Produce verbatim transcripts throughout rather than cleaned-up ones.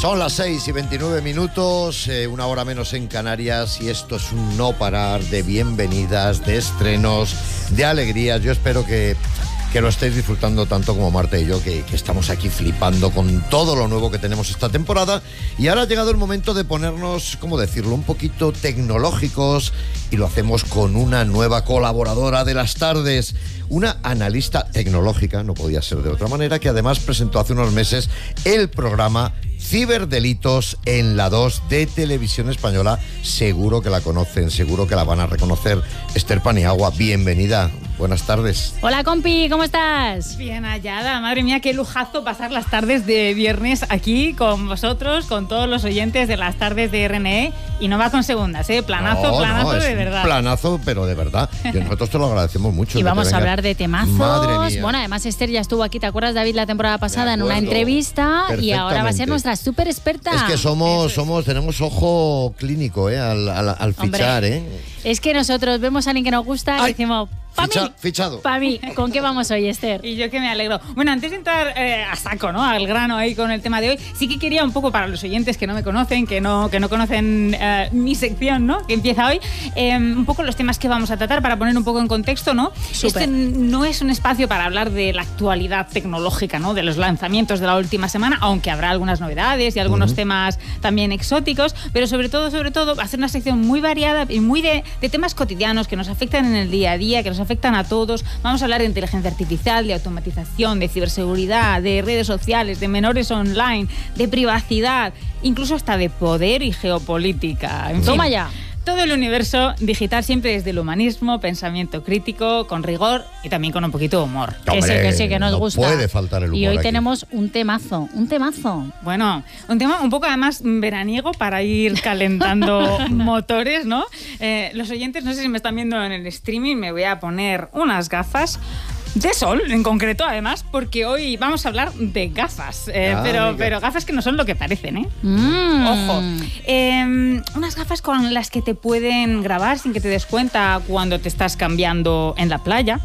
Son las seis y veintinueve minutos, eh, una hora menos en Canarias, y esto es un no parar de bienvenidas, de estrenos, de alegrías. Yo espero que, que lo estéis disfrutando tanto como Marta y yo, que, que estamos aquí flipando con todo lo nuevo que tenemos esta temporada. Y ahora ha llegado el momento de ponernos, ¿cómo decirlo?, un poquito tecnológicos, y lo hacemos con una nueva colaboradora de las tardes, una analista tecnológica, no podía ser de otra manera, que además presentó hace unos meses el programa Ciberdelitos en la dos de Televisión Española. Seguro que la conocen, seguro que la van a reconocer. Esther Paniagua, bienvenida. Buenas tardes. Hola, compi, ¿cómo estás? Bien hallada, madre mía, qué lujazo pasar las tardes de viernes aquí con vosotros, con todos los oyentes de las tardes de R N E, y no va con segundas, ¿eh? Planazo, no, planazo no, de verdad. Planazo, pero de verdad. Y nosotros te lo agradecemos mucho. Y vamos a hablar de temazos. Madre mía. Bueno, además Esther ya estuvo aquí, ¿te acuerdas, David, la temporada pasada en una entrevista? Y ahora va a ser nuestra súper experta. Es que somos, somos, tenemos ojo clínico, ¿eh? Al, al, al fichar, Hombre, ¿eh? Es que nosotros vemos a alguien que nos gusta y decimos, pa' Ficha, mí, fichado. pa' mí. ¿Con qué vamos hoy, Esther? Y yo que me alegro. Bueno, antes de entrar eh, a saco, ¿no?, al grano ahí con el tema de hoy, sí que quería un poco, para los oyentes que no me conocen, que no, que no conocen eh, mi sección, ¿no?, que empieza hoy, eh, un poco los temas que vamos a tratar para poner un poco en contexto, ¿no? Súper. Este no es un espacio para hablar de la actualidad tecnológica, ¿no?, de los lanzamientos de la última semana, aunque habrá algunas novedades y algunos uh-huh. temas también exóticos, pero sobre todo, sobre todo, va a ser una sección muy variada y muy de, de temas cotidianos que nos afectan en el día a día, que nos afectan a todos. Vamos a hablar de inteligencia artificial, de automatización, de ciberseguridad, de redes sociales, de menores online, de privacidad, incluso hasta de poder y geopolítica. En Toma fin, ya. Todo el universo digital siempre desde el humanismo, pensamiento crítico, con rigor y también con un poquito de humor. Que sí, que sí, que nos no gusta. puede faltar el humor. Y hoy aquí tenemos un temazo, un temazo. Bueno, un tema un poco además veraniego para ir calentando motores, ¿no? Eh, los oyentes, no sé si me están viendo en el streaming, me voy a poner unas gafas de sol, en concreto, además, porque hoy vamos a hablar de gafas, eh, ah, pero, pero gafas que no son lo que parecen, ¿eh? Mm. Ojo, eh, unas gafas con las que te pueden grabar sin que te des cuenta cuando te estás cambiando en la playa,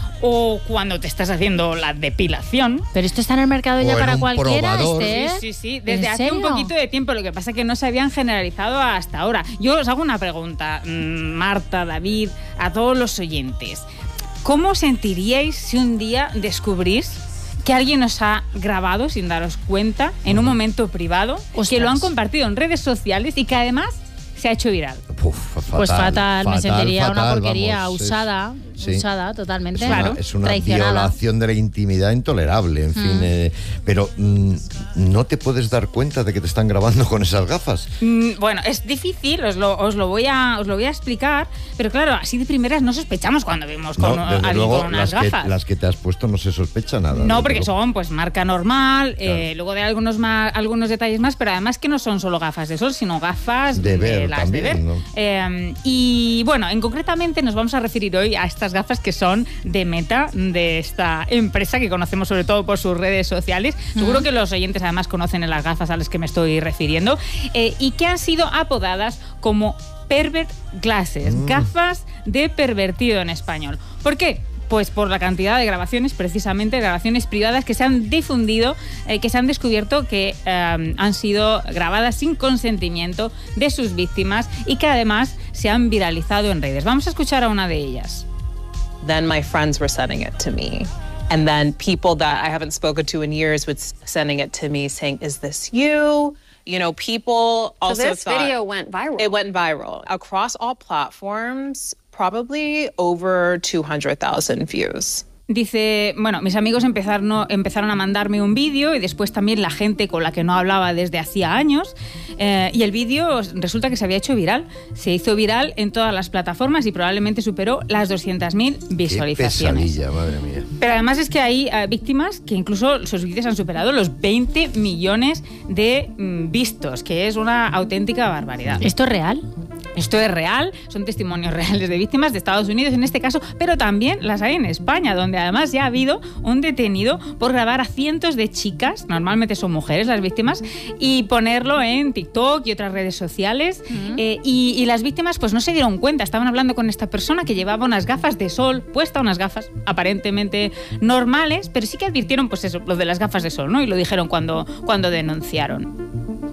o cuando te estás haciendo la depilación. Pero esto está en el mercado ya para cualquiera, este. Sí, sí, sí. Desde hace un poquito de tiempo. Lo que pasa es que no se habían generalizado hasta ahora. Yo os hago una pregunta, Marta, David, a todos los oyentes. ¿Cómo sentiríais si un día descubrís que alguien os ha grabado sin daros cuenta en un momento privado, Ostras. que lo han compartido en redes sociales y que además se ha hecho viral? Uf, fatal, pues fatal, fatal, me sentiría fatal, una porquería, vamos, usada, es, sí. usada totalmente. Es una, Claro, es una traicionada. violación de la intimidad intolerable, en mm. fin. Eh, pero mm, no te puedes dar cuenta de que te están grabando con esas gafas. Mm, bueno, es difícil, os lo, os, lo voy a, os lo voy a explicar, pero claro, así de primeras no sospechamos cuando vemos con no, a alguien luego, con unas las gafas. Que, las que te has puesto no se sospecha nada. No, porque luego. son pues marca normal, claro. eh, luego de algunos, más, algunos detalles más, pero además que no son solo gafas de sol, sino gafas de, de ver, las también, de ver. ¿no? Eh, y bueno, en concretamente nos vamos a referir hoy a estas gafas que son de Meta, de esta empresa que conocemos sobre todo por sus redes sociales. Mm. Seguro que los oyentes además conocen las gafas a las que me estoy refiriendo, eh, y que han sido apodadas como Pervert Glasses, mm. gafas de pervertido en español. ¿Por qué? Pues por la cantidad de grabaciones, precisamente grabaciones privadas que se han difundido, eh, que se han descubierto que eh, han sido grabadas sin consentimiento de sus víctimas y que además se han viralizado en redes. Vamos a escuchar a una de ellas. Then my friends were sending it to me. And then people that I haven't spoken to in years were sending it to me saying, is this you? You know, people also so this thought... video went viral. It went viral. Across all platforms, probably over two hundred thousand views. Dice, bueno, mis amigos empezaron, empezaron a mandarme un vídeo y después también la gente con la que no hablaba desde hacía años, eh, y el vídeo resulta que se había hecho viral. Se hizo viral en todas las plataformas y probablemente superó las doscientas mil visualizaciones. Qué pesadilla, madre mía. Pero además es que hay uh, víctimas que incluso sus vídeos han superado los veinte millones de mm, vistos, que es una auténtica barbaridad. ¿Esto es real? Esto es real, son testimonios reales de víctimas de Estados Unidos en este caso, pero también las hay en España, donde además ya ha habido un detenido por grabar a cientos de chicas, normalmente son mujeres las víctimas, y ponerlo en TikTok y otras redes sociales. Uh-huh. eh, y, y las víctimas pues no se dieron cuenta, estaban hablando con esta persona que llevaba unas gafas de sol, puesta unas gafas aparentemente normales, pero sí que advirtieron pues eso, lo de las gafas de sol, ¿no? Y lo dijeron cuando, cuando denunciaron.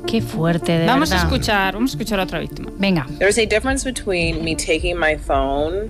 Qué fuerte, de vamos verdad. a escuchar, vamos a escuchar a otra víctima. Venga. There's a difference between me taking my phone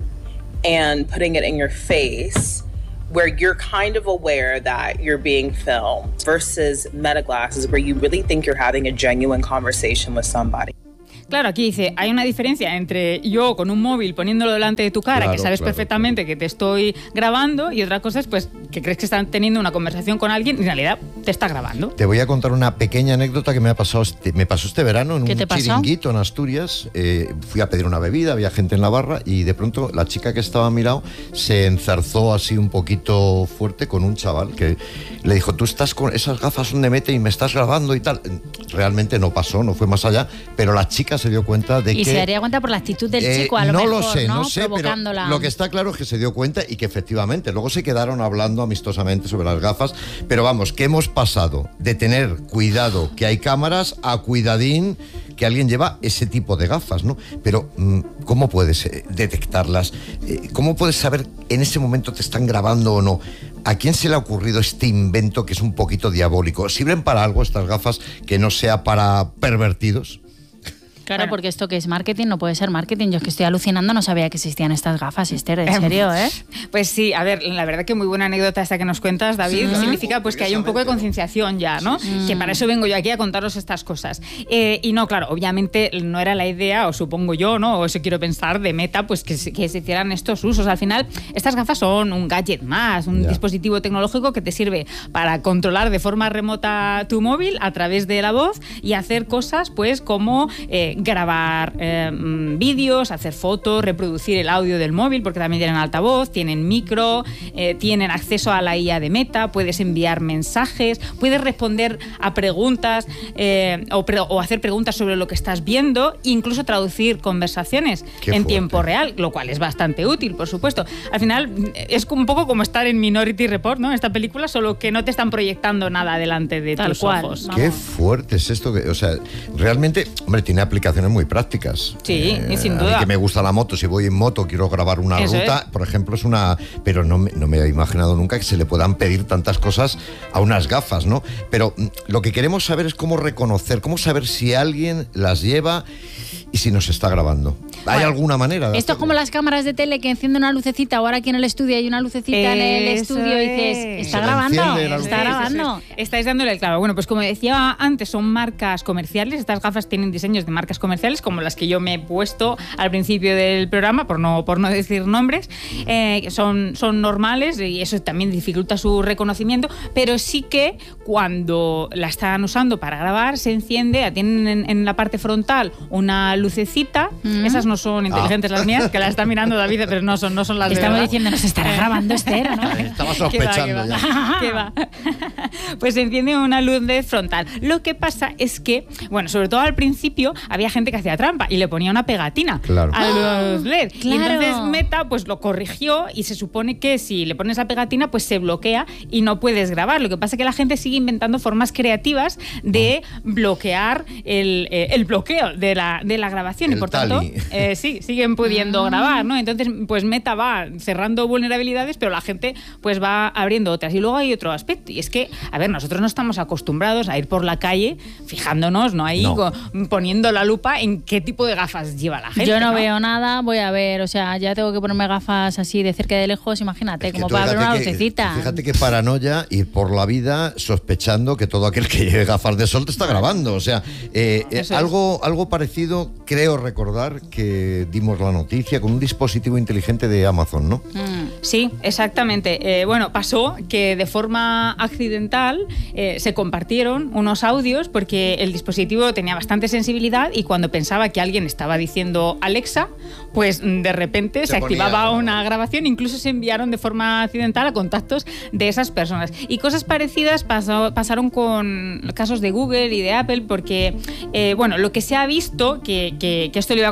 and putting it in your face, where you're kind of aware that you're being filmed, versus meta glasses, where you really think you're having a genuine conversation with somebody. Claro, aquí dice, hay una diferencia entre yo con un móvil poniéndolo delante de tu cara, Claro, que sabes claro, perfectamente claro. que te estoy grabando, y otra cosa es pues que crees que están teniendo una conversación con alguien y en realidad te está grabando. Te voy a contar una pequeña anécdota que me ha pasado este, me pasó este verano en ¿Qué un te pasó? chiringuito en Asturias. Eh, fui a pedir una bebida, había gente en la barra y de pronto la chica que estaba a mi lado se enzarzó así un poquito fuerte con un chaval que le dijo, tú estás con esas gafas son de Meta y me estás grabando y tal. Realmente no pasó, no fue más allá, pero la chica se dio cuenta de Y que... se daría cuenta por la actitud del Eh, chico, a lo no mejor, lo sé, ¿no? no sé, pero Provocándola. lo que está claro es que se dio cuenta y que efectivamente luego se quedaron hablando amistosamente sobre las gafas, pero vamos, que hemos pasado de tener cuidado que hay cámaras a cuidadín que alguien lleva ese tipo de gafas, ¿no? Pero ¿cómo puedes eh, detectarlas? Eh, ¿Cómo puedes saber en ese momento te están grabando o no? ¿A quién se le ha ocurrido este invento que es un poquito diabólico? ¿Sirven para algo estas gafas que no sea para pervertidos? Claro, Bueno. porque esto que es marketing no puede ser marketing. Yo es que estoy alucinando, no sabía que existían estas gafas, Esther, en serio, ¿eh? Pues sí, a ver, la verdad que muy buena anécdota esta que nos cuentas, David. Sí. Significa pues que hay un poco de concienciación ya, ¿no? Que para eso vengo yo aquí a contaros estas cosas. Eh, y no, claro, obviamente no era la idea, o supongo yo, ¿no? O eso quiero pensar, de Meta, pues que, se- que se hicieran estos usos. Al final, estas gafas son un gadget más, un Ya. dispositivo tecnológico que te sirve para controlar de forma remota tu móvil a través de la voz y hacer cosas, pues, como eh, grabar eh, mm, vídeos, hacer fotos, reproducir el audio del móvil, porque también tienen altavoz, tienen micro, eh, tienen acceso a la I A de Meta, puedes enviar mensajes, puedes responder a preguntas eh, o, pre- o hacer preguntas sobre lo que estás viendo, incluso traducir conversaciones Qué en fuerte. tiempo real, lo cual es bastante útil, por supuesto. Al final es un poco como estar en Minority Report, ¿no? Esta película, solo que no te están proyectando nada delante de Tal tus cual. ojos. Vamos. Qué fuerte es esto, que, o sea, realmente, hombre, tiene aplicaciones muy prácticas. Sí, y sin a mí duda. que me gusta la moto, si voy en moto, quiero grabar una Eso ruta, es. por ejemplo, es una... Pero no me, no me he imaginado nunca que se le puedan pedir tantas cosas a unas gafas, ¿no? Pero mm, lo que queremos saber es cómo reconocer, cómo saber si alguien las lleva y si nos está grabando. ¿Hay Bueno, alguna manera de Esto es hacerlo? como las cámaras de tele que encienden una lucecita. Ahora aquí en el estudio hay una lucecita en el Eso estudio y dices, es. ¿está Se le grabando? enciende la ¿Está lucecita. grabando? Eso es. Estáis dándole el clavo. Bueno, pues como decía antes, son marcas comerciales. Estas gafas tienen diseños de marcas comerciales, como las que yo me he puesto al principio del programa, por no, por no decir nombres. Eh, son, son normales y eso también dificulta su reconocimiento, pero sí que cuando la están usando para grabar, se enciende, tienen en, en la parte frontal una lucecita. Mm. Esas no son inteligentes Ah. las mías, que las está mirando David, pero no son, no son las de Estamos verdad. diciendo, ¿nos estará grabando Esther o no? Estaba ¿Qué va, sospechando qué va? ya. ¿Qué va? Pues se enciende una luz de frontal. Lo que pasa es que, bueno, sobre todo al principio había gente que hacía trampa y le ponía una pegatina Claro. a los L E D. Y Claro. entonces Meta pues lo corrigió y se supone que si le pones la pegatina pues se bloquea y no puedes grabar. Lo que pasa es que la gente sigue inventando formas creativas de bloquear el, eh, el bloqueo de la, de la grabación El y por tanto tali. eh, sí, siguen pudiendo grabar, ¿no? Entonces pues Meta va cerrando vulnerabilidades, pero la gente pues va abriendo otras. Y luego hay otro aspecto, y es que, a ver, nosotros no estamos acostumbrados a ir por la calle fijándonos, ¿no? Ahí No. co- poniendo la lupa en qué tipo de gafas lleva la gente. Yo no, veo nada, voy a ver, o sea, ya tengo que ponerme gafas así de cerca y de lejos, imagínate, Es que como tú para ver fíjate una que- lucecita. Fíjate que paranoia ir por la vida sospechando que todo aquel que lleve gafas de sol te está grabando. O sea, eh, eh, Eso es. algo, algo parecido, creo recordar que dimos la noticia con un dispositivo inteligente de Amazon, ¿no? Mm. Sí, exactamente. Eh, bueno, pasó que de forma accidental eh, se compartieron unos audios porque el dispositivo tenía bastante sensibilidad y cuando pensaba que alguien estaba diciendo Alexa, pues mm, de repente se, Se ponía- activaba una grabación, incluso se enviaron de forma accidental a contactos de esas personas. Y cosas parecidas pasó- pasaron con casos de Google y de Apple porque, eh, bueno, lo que se ha visto, que, que, que esto lo iba a contar también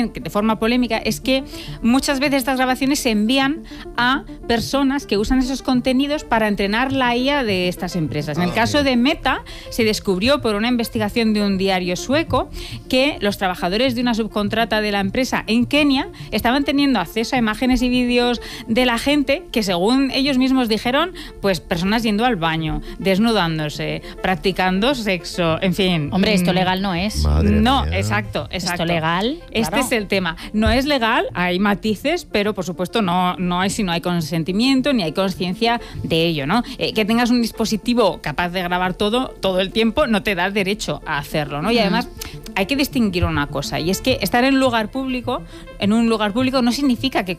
también de forma polémica es que muchas veces estas grabaciones se envían a personas que usan esos contenidos para entrenar la I A de estas empresas. En el caso de Meta, se descubrió por una investigación de un diario sueco que los trabajadores de una subcontrata de la empresa en Kenia estaban teniendo acceso a imágenes y vídeos de la gente que, según ellos mismos dijeron, pues personas yendo al baño, desnudándose, practicando sexo, en fin. Hombre, esto legal no es. Madre no, mía. exacto, exacto. Esto legal. Este claro. es el tema. No es legal, hay matices, pero por supuesto no, no hay si no hay consentimiento ni hay conciencia de ello, ¿no? Eh, que tengas un dispositivo capaz de grabar todo, todo el tiempo, no te da derecho a hacerlo, ¿no? Y además hay que distinguir una cosa, y es que estar en un lugar público, en un lugar público no significa que